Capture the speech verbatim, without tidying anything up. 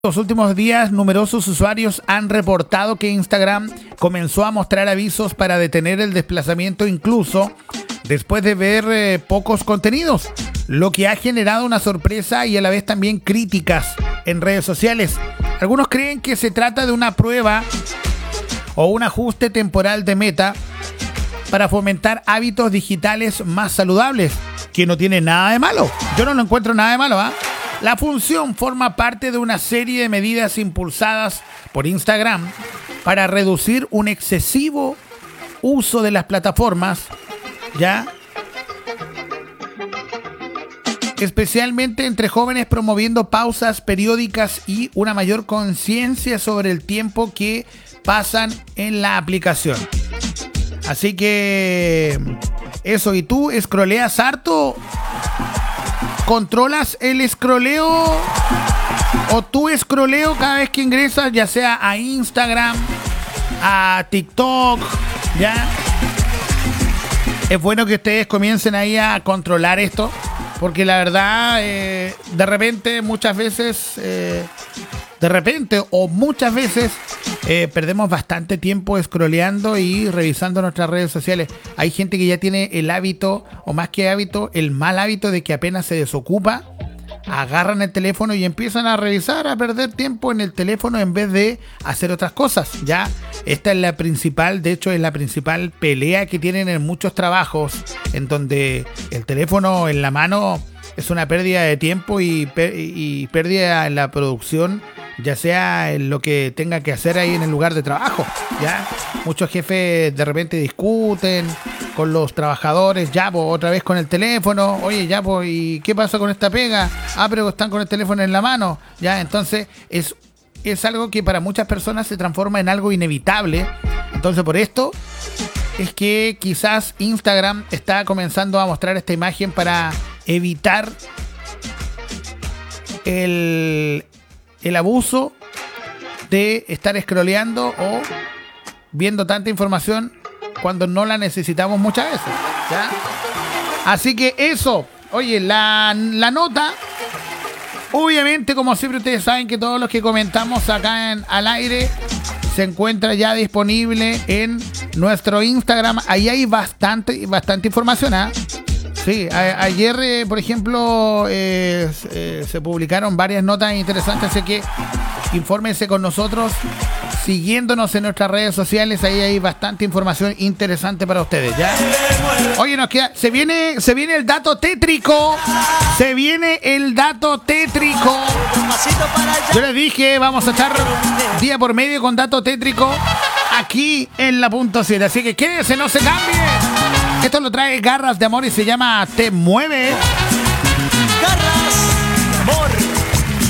Los últimos días, numerosos usuarios han reportado que Instagram comenzó a mostrar avisos para detener el desplazamiento, incluso después de ver eh, pocos contenidos, lo que ha generado una sorpresa y a la vez también críticas en redes sociales. Algunos creen que se trata de una prueba o un ajuste temporal de Meta para fomentar hábitos digitales más saludables, que no tiene nada de malo. Yo no lo encuentro nada de malo, ¿ah? ¿eh? La función forma parte de una serie de medidas impulsadas por Instagram para reducir un excesivo uso de las plataformas, ¿ya? Especialmente entre jóvenes, promoviendo pausas periódicas y una mayor conciencia sobre el tiempo que pasan en la aplicación. Así que eso, ¿y tú scrolleas harto? ¿Controlas el scrolleo o tú scrolleo cada vez que ingresas, ya sea a Instagram, a TikTok, ya? Es bueno que ustedes comiencen ahí a controlar esto, porque la verdad, eh, de repente, muchas veces, eh, de repente o muchas veces, eh, perdemos bastante tiempo scrolleando y revisando nuestras redes sociales. Hay gente que ya tiene el hábito, o más que hábito, el mal hábito de que apenas se desocupa, agarran el teléfono y empiezan a revisar, a perder tiempo en el teléfono en vez de hacer otras cosas. Ya, esta es la principal, de hecho es la principal pelea que tienen en muchos trabajos, en donde el teléfono en la mano es una pérdida de tiempo y, y pérdida en la producción, ya sea en lo que tenga que hacer ahí en el lugar de trabajo, ¿ya? Muchos jefes de repente discuten con los trabajadores, ya, pues, otra vez con el teléfono, oye, ya, pues, ¿y qué pasa con esta pega? Ah, pero están con el teléfono en la mano, ¿ya? Entonces, es, es algo que para muchas personas se transforma en algo inevitable. Entonces, por esto es que quizás Instagram está comenzando a mostrar esta imagen para evitar el... el abuso de estar scrolleando o viendo tanta información cuando no la necesitamos muchas veces, ¿ya? Así que eso, oye, la, la nota, obviamente, como siempre ustedes saben que todos los que comentamos acá en, al aire se encuentra ya disponible en nuestro Instagram. Ahí hay bastante, bastante información, ¿eh? Sí, a, ayer, eh, por ejemplo, eh, eh, se publicaron varias notas interesantes, así que infórmense con nosotros, siguiéndonos en nuestras redes sociales. Ahí hay bastante información interesante para ustedes, ¿ya? Oye, nos queda, se viene, se viene el dato tétrico, se viene el dato tétrico. Yo les dije, vamos a echar día por medio con dato tétrico aquí en la punto siete, así que quédese, no se cambie. Esto lo trae Garras de Amor y se llama Te Mueve. Garras